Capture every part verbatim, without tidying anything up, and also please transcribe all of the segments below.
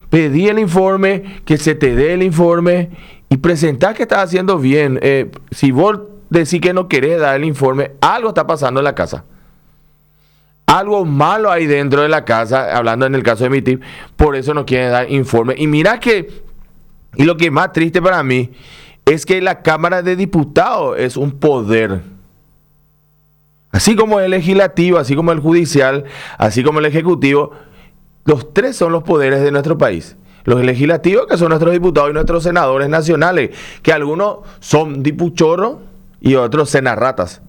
pedí el informe, que se te dé el informe y presentá que estás haciendo bien. Eh, si vos decís que no querés dar el informe, algo está pasando en la casa. Algo malo hay dentro de la casa, hablando en el caso de mi tip, por eso no quieren dar informe. Y mira que, y lo que es más triste para mí, es que la Cámara de Diputados es un poder. Así como el legislativo, así como el judicial, así como el ejecutivo, los tres son los poderes de nuestro país. Los legislativos, que son nuestros diputados y nuestros senadores nacionales, que algunos son dipuchorros y otros senarratas.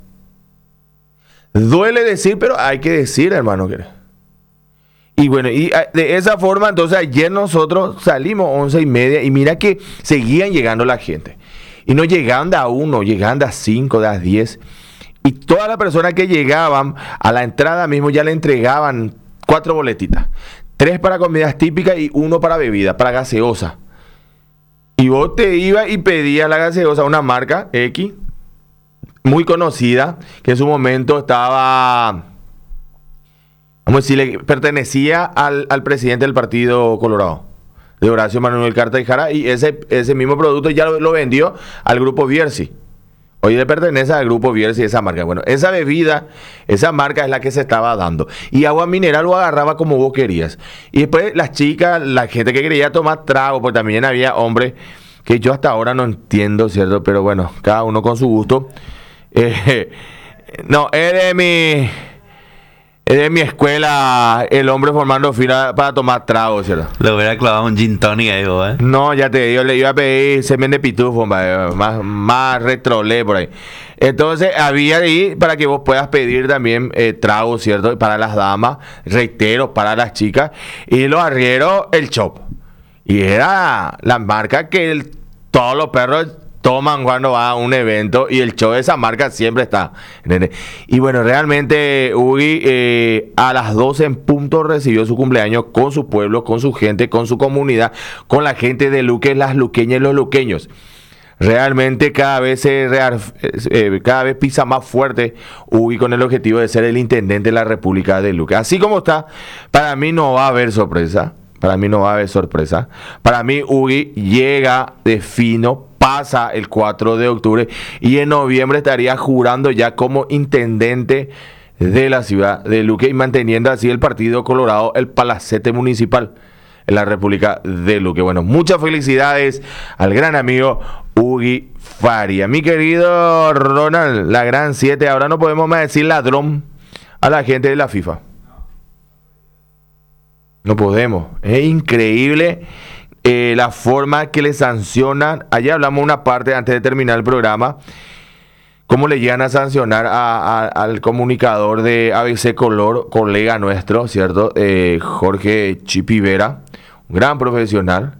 Duele decir, pero hay que decir, hermano. Y bueno, y de esa forma, entonces ayer nosotros salimos once y media y mira que seguían llegando la gente. Y no llegaban de a uno, llegaban de a cinco, de a diez. Y todas las personas que llegaban a la entrada mismo ya le entregaban cuatro boletitas. Tres para comidas típicas y uno para bebida, para gaseosa. Y vos te ibas y pedías la gaseosa, una marca X, muy conocida, que en su momento estaba, vamos a decirle, pertenecía al, al presidente del Partido Colorado, de Horacio Manuel Carta y Jara, y ese, ese mismo producto ya lo, lo vendió al grupo Viersi. Hoy le pertenece al grupo Viersi esa marca. Bueno, esa bebida, esa marca es la que se estaba dando. Y agua mineral lo agarraba como vos querías. Y después las chicas, la gente que quería tomar trago, porque también había hombres que yo hasta ahora no entiendo, ¿cierto? Pero bueno, cada uno con su gusto. Eh, no, es de mi... Es de mi escuela el hombre formando fila para tomar trago, ¿cierto? Le hubiera clavado un gin tonic ahí, ¿eh? No, ya te digo, le iba a pedir semen de pitufo, más, más retrolé por ahí. Entonces, había ahí para que vos puedas pedir también eh, trago, ¿cierto? Para las damas, reitero, para las chicas. Y los arrieros, el chop. Y era la marca que el, todos los perros toman cuando va a un evento, y el show de esa marca siempre está. Y bueno, realmente Ugi eh, a las doce en punto recibió su cumpleaños con su pueblo, con su gente, con su comunidad, con la gente de Luque, las luqueñas y los luqueños. Realmente cada vez se eh, cada vez pisa más fuerte Ugi con el objetivo de ser el intendente de la República de Luque. Así como está, para mí no va a haber sorpresa. Para mí no va a haber sorpresa. Para mí Ugi llega de fino, pasa el cuatro de octubre y en noviembre estaría jurando ya como intendente de la ciudad de Luque y manteniendo así el Partido Colorado, el palacete municipal en la República de Luque. Bueno, muchas felicidades al gran amigo Ugi Faria. Mi querido Ronald, la gran siete, ahora no podemos más decir ladrón a la gente de la FIFA. No podemos. Es increíble eh, la forma que le sancionan. Ayer hablamos una parte antes de terminar el programa. Cómo le llegan a sancionar a, a, al comunicador de A B C Color, colega nuestro, ¿cierto? Eh, Jorge Chipi Vera, un gran profesional,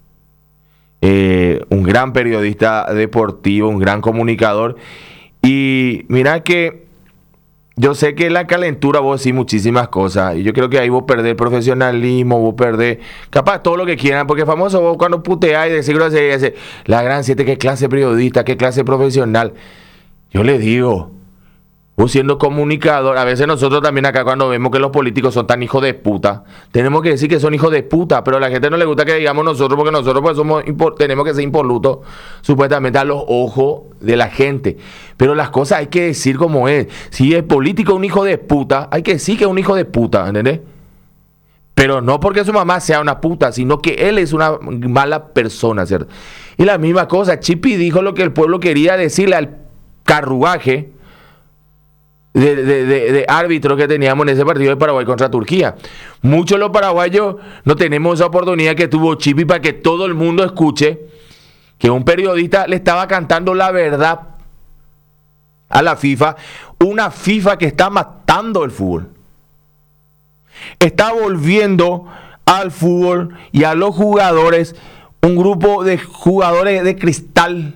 eh, un gran periodista deportivo, un gran comunicador. Y mira que yo sé que en la calentura vos decís muchísimas cosas. Y yo creo que ahí vos perdés profesionalismo, vos perdés, capaz todo lo que quieran, porque famoso vos cuando puteás y decís groserías, la gran siete, qué clase periodista, qué clase profesional. Yo le digo, vos siendo comunicador, a veces nosotros también acá cuando vemos que los políticos son tan hijos de puta, tenemos que decir que son hijos de puta, pero a la gente no le gusta que digamos nosotros, porque nosotros pues somos tenemos que ser impolutos supuestamente a los ojos de la gente. Pero las cosas hay que decir como es. Si el político es un hijo de puta, hay que decir que es un hijo de puta, ¿entendés? Pero no porque su mamá sea una puta, sino que él es una mala persona, ¿cierto? Y la misma cosa, Chipi dijo lo que el pueblo quería decirle al carruaje de, de, de, de árbitro que teníamos en ese partido de Paraguay contra Turquía. Muchos de los paraguayos no tenemos esa oportunidad que tuvo Chipi para que todo el mundo escuche que un periodista le estaba cantando la verdad a la FIFA, una FIFA que está matando el fútbol, está volviendo al fútbol y a los jugadores un grupo de jugadores de cristal,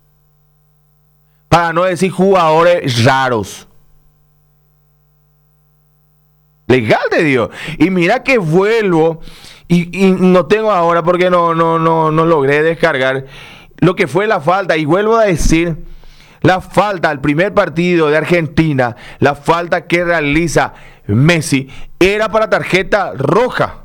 para no decir jugadores raros. Legal de Dios. Y mira que vuelvo y, y no tengo ahora porque no, no, no, no logré descargar lo que fue la falta, y vuelvo a decir la falta al primer partido de Argentina, la falta que realiza Messi era para tarjeta roja.